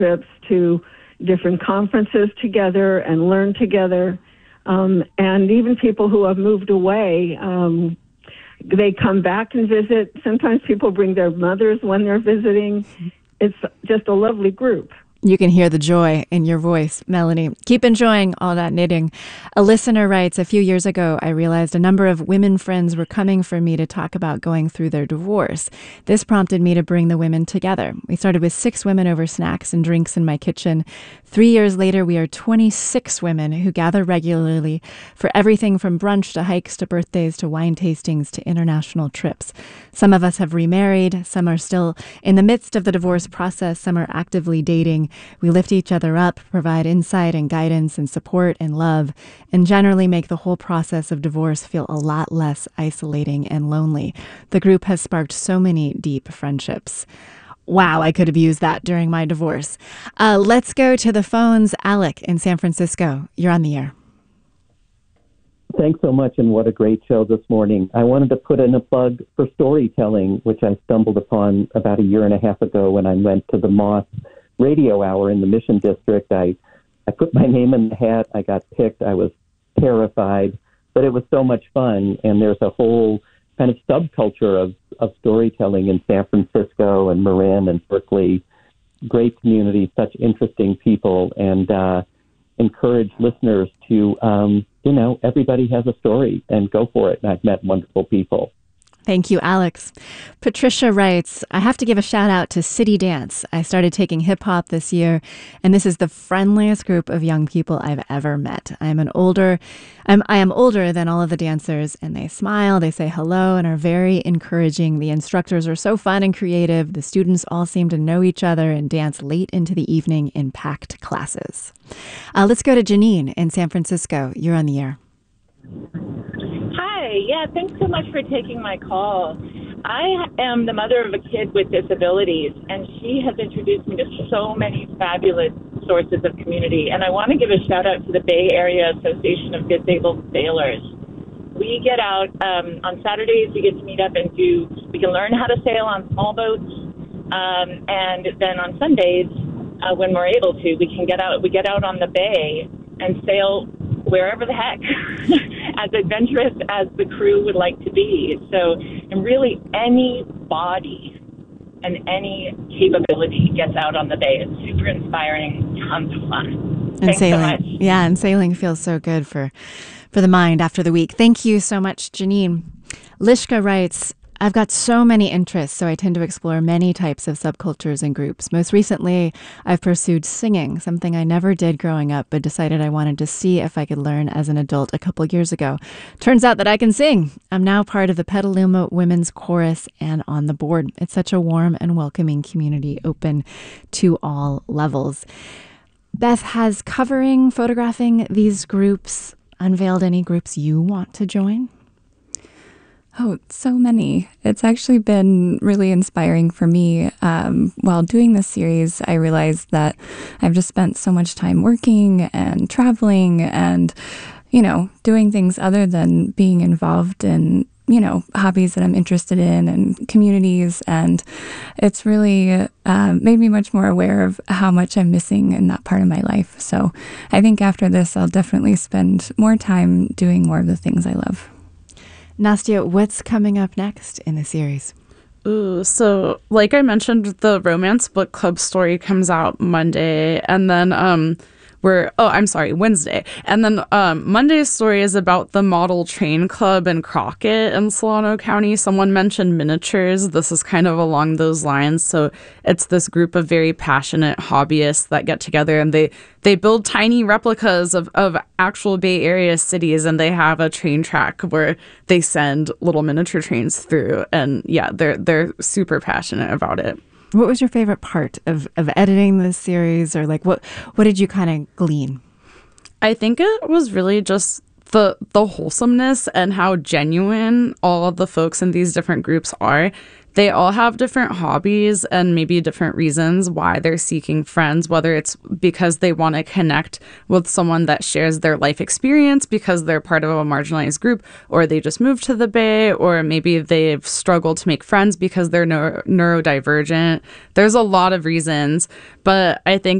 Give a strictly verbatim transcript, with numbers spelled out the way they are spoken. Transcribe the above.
trips to different conferences together and learn together. Um, and even people who have moved away, um, they come back and visit. Sometimes people bring their mothers when they're visiting. It's just a lovely group. You can hear the joy in your voice, Melanie. Keep enjoying all that knitting. A listener writes, a few years ago, I realized a number of women friends were coming for me to talk about going through their divorce. This prompted me to bring the women together. We started with six women over snacks and drinks in my kitchen. Three years later, we are twenty-six women who gather regularly for everything from brunch to hikes to birthdays to wine tastings to international trips. Some of us have remarried. Some are still in the midst of the divorce process. Some are actively dating. We lift each other up, provide insight and guidance and support and love, and generally make the whole process of divorce feel a lot less isolating and lonely. The group has sparked so many deep friendships. Wow, I could have used that during my divorce. Uh, let's go to the phones. Alec in San Francisco, you're on the air. Thanks so much, and what a great show this morning. I wanted to put in a plug for storytelling, which I stumbled upon about a year and a half ago when I went to the Moss Radio Hour in the Mission District. I, I put my name in the hat. I got picked. I was terrified, but it was so much fun. And there's a whole kind of subculture of, of storytelling in San Francisco and Marin and Berkeley. Great community, such interesting people, and uh, encourage listeners to, um, you know, everybody has a story and go for it. And I've met wonderful people. Thank you, Alex. Patricia writes, I have to give a shout out to City Dance. I started taking hip hop this year, and this is the friendliest group of young people I've ever met. I am an older, I'm, I am older than all of the dancers, and they smile, they say hello, and are very encouraging. The instructors are so fun and creative. The students all seem to know each other and dance late into the evening in packed classes. Uh, let's go to Janine in San Francisco. You're on the air. Hi, yeah, thanks so much for taking my call. I am the mother of a kid with disabilities, and she has introduced me to so many fabulous sources of community, and I want to give a shout out to the Bay Area Association of Disabled Sailors. We get out um, on Saturdays, we get to meet up and do, we can learn how to sail on small boats, um, and then on Sundays, uh, when we're able to, we can get out, we get out on the bay and sail wherever the heck, as adventurous as the crew would like to be. So, and really any body and any capability gets out on the bay. It's super inspiring, tons of fun. And Thanks sailing, so much. yeah, and sailing feels so good for, for the mind after the week. Thank you so much, Janine. Lishka writes, I've got so many interests, so I tend to explore many types of subcultures and groups. Most recently, I've pursued singing, something I never did growing up, but decided I wanted to see if I could learn as an adult a couple years ago. Turns out that I can sing. I'm now part of the Petaluma Women's Chorus and on the board. It's such a warm and welcoming community, open to all levels. Beth, has covering, photographing these groups unveiled any groups you want to join? Oh, so many. It's actually been really inspiring for me. Um, while doing this series, I realized that I've just spent so much time working and traveling and, you know, doing things other than being involved in, you know, hobbies that I'm interested in and communities. And it's really uh, made me much more aware of how much I'm missing in that part of my life. So I think after this, I'll definitely spend more time doing more of the things I love. Nastya, what's coming up next in the series? Ooh, so like I mentioned, the Romance Book Club story comes out Monday, and then um, we're, oh, I'm sorry, Wednesday. And then um, Monday's story is about the Model Train Club in Crockett in Solano County. Someone mentioned miniatures. This is kind of along those lines. So it's this group of very passionate hobbyists that get together, and they, they build tiny replicas of, of actual Bay Area cities, and they have a train track where they send little miniature trains through. And yeah, they're they're super passionate about it. What was your favorite part of, of editing this series, or like what what did you kind of glean? I think it was really just the the wholesomeness and how genuine all of the folks in these different groups are. They all have different hobbies and maybe different reasons why they're seeking friends, whether it's because they want to connect with someone that shares their life experience because they're part of a marginalized group, or they just moved to the Bay, or maybe they've struggled to make friends because they're neuro- neurodivergent. There's a lot of reasons, but I think